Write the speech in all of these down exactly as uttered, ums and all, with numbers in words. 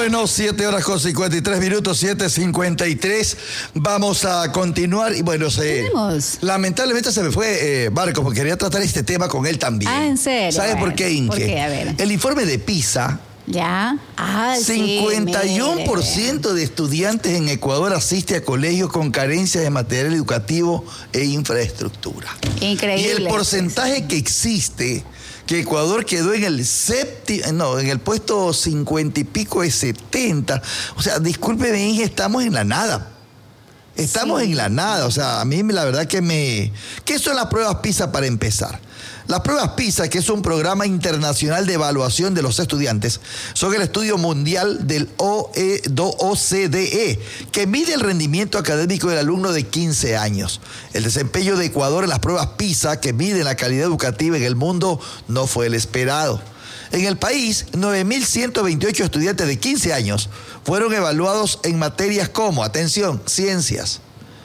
Bueno, siete horas con cincuenta y tres minutos, siete cincuenta y tres. Vamos a continuar. Y bueno, se, lamentablemente se me fue eh, Marco, porque quería tratar este tema con él también. Ah, ¿en serio? ¿Sabes por qué, Inge? ¿Por qué? A ver. El informe de PISA. ¿Ya? Ah, cincuenta y uno por ciento sí, de estudiantes en Ecuador asiste a colegios con carencias de material educativo e infraestructura. Increíble. Y el porcentaje que existe, que Ecuador quedó en el séptimo, no, en el puesto cincuenta y pico de setenta. O sea, discúlpeme, Inge, estamos en la nada. Estamos sí. en la nada. O sea, a mí la verdad que me... ¿Qué son las pruebas PISA para empezar? Las pruebas PISA, que es un programa internacional de evaluación de los estudiantes, son el estudio mundial del O C D E, que mide el rendimiento académico del alumno de quince años. El desempeño de Ecuador en las pruebas PISA, que miden la calidad educativa en el mundo, no fue el esperado. En el país, nueve mil ciento veintiocho estudiantes de quince años fueron evaluados en materias como, atención, ciencias,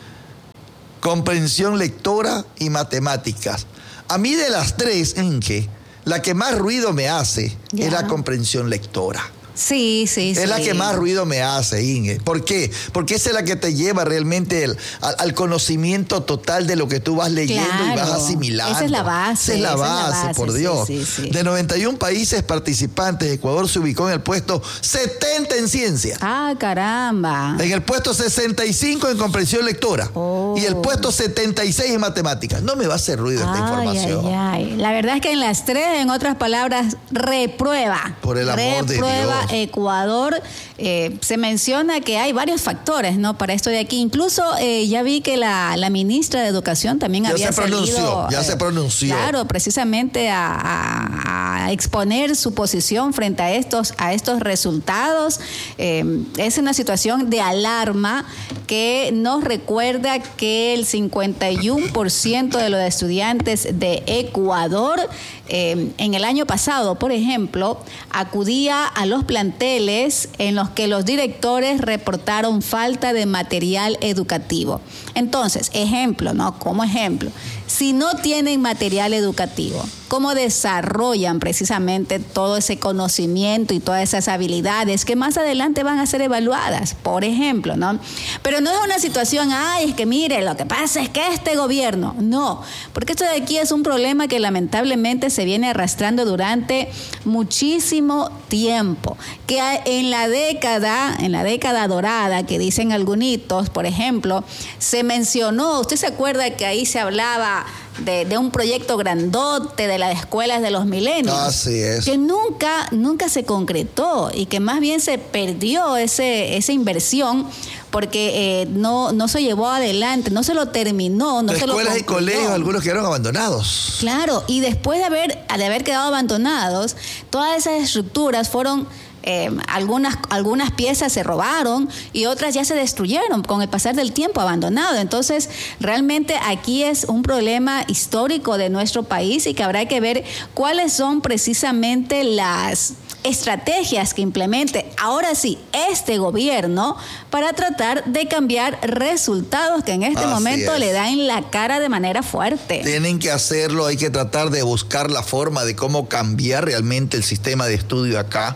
comprensión lectora y matemáticas. A mí de las tres, Inge, la que más ruido me hace ya. es la comprensión lectora. Sí, sí, es sí. Es la que más ruido me hace, Inge. ¿Por qué? Porque esa es la que te lleva realmente el, al, al conocimiento total de lo que tú vas leyendo claro. y vas asimilando. Esa es la base. Esa es la, base, es la base, por Dios. Sí, sí, sí. De noventa y uno países participantes, Ecuador se ubicó en el puesto setenta en ciencia. Ah, caramba. En el puesto sesenta y cinco en comprensión lectora. Oh. Y el puesto setenta y seis en matemáticas. No me va a hacer ruido esta ay, información. Ay, ay. La verdad es que en las tres, en otras palabras, reprueba. Por el amor reprueba de Dios. Ecuador, eh, se menciona que hay varios factores, ¿no? Para esto de aquí. Incluso eh, ya vi que la, la ministra de Educación también ya había se pronunció, salido. Ya eh, se pronunció. Claro, precisamente a, a, a exponer su posición frente a estos, a estos resultados. Eh, es una situación de alarma que nos recuerda que el cincuenta y uno por ciento de los estudiantes de Ecuador eh, en el año pasado, por ejemplo, acudía a los planteles en los que los directores reportaron falta de material educativo. Entonces, ejemplo, ¿no? Como ejemplo, si no tienen material educativo, ¿cómo desarrollan precisamente todo ese conocimiento y todas esas habilidades que más adelante van a ser evaluadas? Por ejemplo, ¿no? Pero no es una situación, ay, es que mire, lo que pasa es que este gobierno, no, porque esto de aquí es un problema que lamentablemente se viene arrastrando durante muchísimo tiempo, que en la década, en la década dorada, que dicen algunitos, por ejemplo, se mencionó, ¿usted se acuerda que ahí se hablaba De, de un proyecto grandote de las escuelas de los milenios? Así es. Que nunca, nunca se concretó y que más bien se perdió ese, esa inversión porque eh, no, no se llevó adelante, no se lo terminó, no de se lo escuelas y colegios, algunos quedaron abandonados. Claro, y después de haber, de haber quedado abandonados, todas esas estructuras fueron... Eh, algunas, algunas piezas se robaron y otras ya se destruyeron con el pasar del tiempo, abandonado. Entonces, realmente aquí es un problema histórico de nuestro país y que habrá que ver cuáles son precisamente las estrategias que implemente ahora sí este gobierno para tratar de cambiar resultados que en este Así momento es. le dan en la cara de manera fuerte. Tienen que hacerlo, hay que tratar de buscar la forma de cómo cambiar realmente el sistema de estudio acá.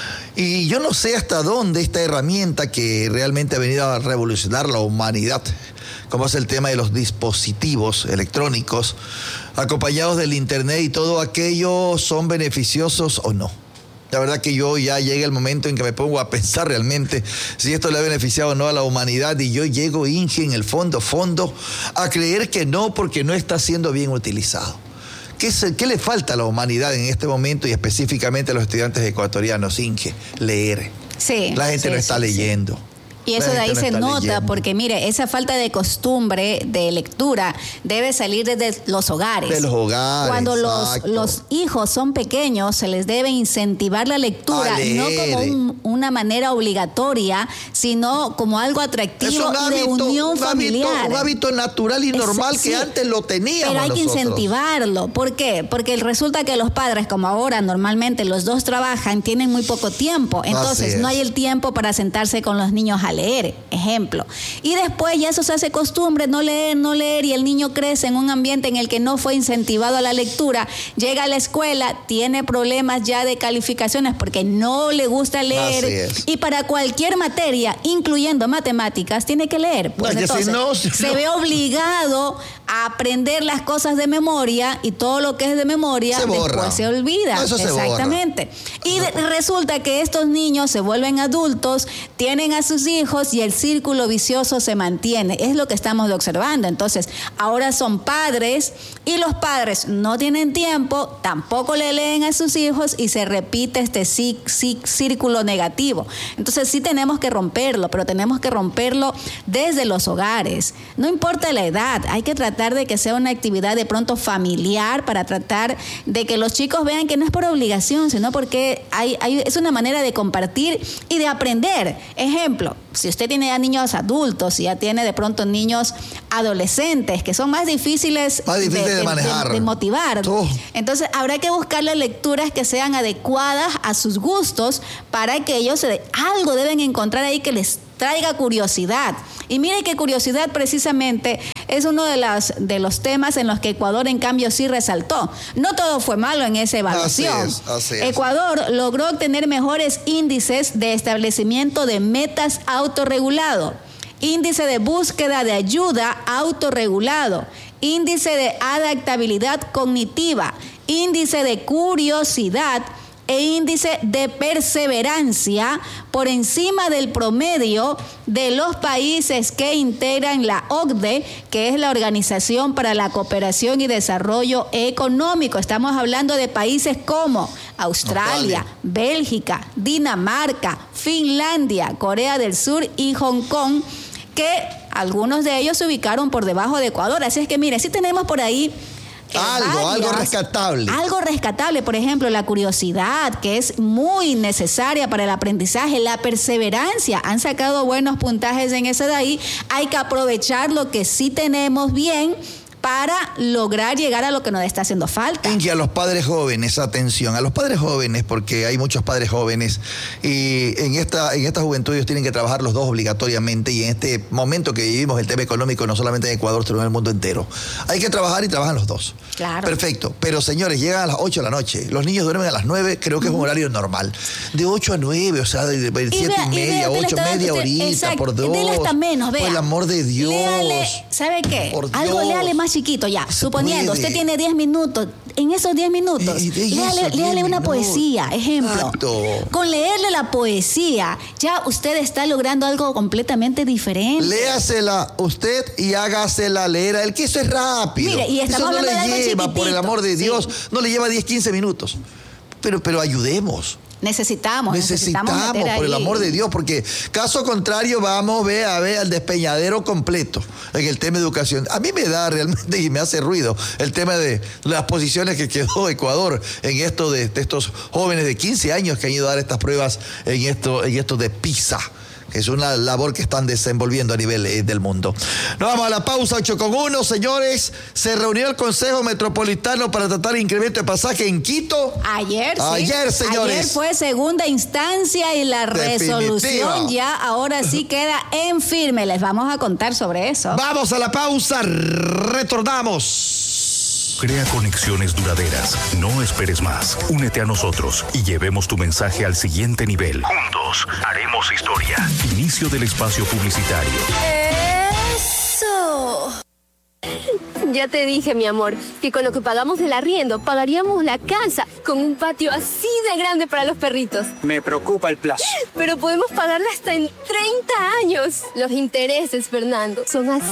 Y yo no sé hasta dónde esta herramienta que realmente ha venido a revolucionar la humanidad, como es el tema de los dispositivos electrónicos, acompañados del internet y todo aquello, son beneficiosos o no. La verdad que yo ya llega el momento en que me pongo a pensar realmente si esto le ha beneficiado o no a la humanidad, y yo llego, Inge, en el fondo, fondo, a creer que no, porque no está siendo bien utilizado. ¿Qué, es, ¿Qué le falta a la humanidad en este momento y específicamente a los estudiantes ecuatorianos, Inge? Leer. Sí. La gente sí, no está sí, leyendo. Sí. Y eso de ahí se nota, porque mire, esa falta de costumbre de lectura debe salir desde los hogares. De los hogares. Cuando los, los hijos son pequeños, se les debe incentivar la lectura, no como un, una manera obligatoria, sino como algo atractivo y de unión un familiar. Hábito, un hábito natural y normal es, que sí, antes lo teníamos. Pero hay nosotros. que incentivarlo. ¿Por qué? Porque resulta que los padres, como ahora normalmente los dos trabajan, tienen muy poco tiempo. Entonces no hay el tiempo para sentarse con los niños a leer, ejemplo. Y después ya eso se hace costumbre, no leer, no leer, y el niño crece en un ambiente en el que no fue incentivado a la lectura, llega a la escuela, tiene problemas ya de calificaciones porque no le gusta leer, y para cualquier materia, incluyendo matemáticas, tiene que leer. Pues no, entonces, si no, si se no. ve obligado a aprender las cosas de memoria, y todo lo que es de memoria se después se olvida. No, eso se Exactamente. Y de, resulta que estos niños se vuelven adultos, tienen a sus hijos y el círculo vicioso se mantiene. Es lo que estamos observando. Entonces, ahora son padres y los padres no tienen tiempo, tampoco le leen a sus hijos y se repite este cí- cí- círculo negativo. Entonces, sí tenemos que romperlo, pero tenemos que romperlo desde los hogares. No importa la edad, hay que tratar de que sea una actividad de pronto familiar, para tratar de que los chicos vean que no es por obligación, sino porque hay, hay, es una manera de compartir y de aprender. Ejemplo, si usted tiene ya niños adultos, si ya tiene de pronto niños adolescentes, que son más difíciles, más difícil de, de, de manejar, de, de motivar. Oh. Entonces habrá que buscarle lecturas que sean adecuadas a sus gustos, para que ellos algo deben encontrar ahí que les traiga curiosidad. Y mire que curiosidad precisamente es uno de, las, de los temas en los que Ecuador en cambio sí resaltó. No todo fue malo en esa evaluación. Así es, así es. Ecuador logró obtener mejores índices de establecimiento de metas autorregulado, índice de búsqueda de ayuda autorregulado, índice de adaptabilidad cognitiva, índice de curiosidad e índice de perseverancia por encima del promedio de los países que integran la O C D E, que es la Organización para la Cooperación y Desarrollo Económico. Estamos hablando de países como Australia, Australia, Bélgica, Dinamarca, Finlandia, Corea del Sur y Hong Kong, que algunos de ellos se ubicaron por debajo de Ecuador. Así es que mire, sí tenemos por ahí Algo, varias, algo rescatable. Algo rescatable, por ejemplo, la curiosidad, que es muy necesaria para el aprendizaje, la perseverancia. Han sacado buenos puntajes en ese de ahí. Hay que aprovechar lo que sí tenemos bien para lograr llegar a lo que nos está haciendo falta. Y a los padres jóvenes, atención, a los padres jóvenes, porque hay muchos padres jóvenes, y en esta, en esta juventud ellos tienen que trabajar los dos obligatoriamente, y en este momento que vivimos el tema económico, no solamente en Ecuador, sino en el mundo entero, hay que trabajar y trabajan los dos. Claro. Perfecto, pero señores, llegan a las ocho de la noche, los niños duermen a las nueve, creo que uh-huh. es un horario normal, de ocho a nueve, o sea, de siete y, y media, ocho, media horita, exacto, por dos, hasta menos, vea. Por el amor de Dios. Léale, ¿sabe qué? Por Algo Dios. léale más chiquito ya, Se suponiendo, puede. usted tiene diez minutos, en esos diez minutos, y, y léale, eso, léale una minutos. poesía, ejemplo. Exacto. Con leerle la poesía, ya usted está logrando algo completamente diferente. Léasela usted y hágasela leer a él, que eso es rápido. Mire, y estamos eso no hablando de le algo lleva, por el amor de Dios, sí. no le lleva diez, quince minutos. Pero, pero ayudemos. Necesitamos, necesitamos, necesitamos por el amor de Dios, porque caso contrario vamos ve, a ver al despeñadero completo en el tema de educación. A mí me da realmente y me hace ruido el tema de las posiciones que quedó Ecuador en esto de, de estos jóvenes de quince años que han ido a dar estas pruebas en esto, en esto de PISA. Es una labor que están desenvolviendo a nivel eh, del mundo. Nos vamos a la pausa, ocho con uno, señores. Se reunió el Consejo Metropolitano para tratar el incremento de pasaje en Quito. Ayer, sí. Ayer, señores. Ayer fue segunda instancia y la Definitiva. resolución ya ahora sí queda en firme. Les vamos a contar sobre eso. Vamos a la pausa, retornamos. Crea conexiones duraderas. No esperes más. Únete a nosotros y llevemos tu mensaje al siguiente nivel. Juntos haremos historia. Inicio del espacio publicitario. ¡Eso! Ya te dije, mi amor, que con lo que pagamos del arriendo pagaríamos la casa con un patio así de grande para los perritos. Me preocupa el plazo. Pero podemos pagarla hasta en treinta años. Los intereses, Fernando, son así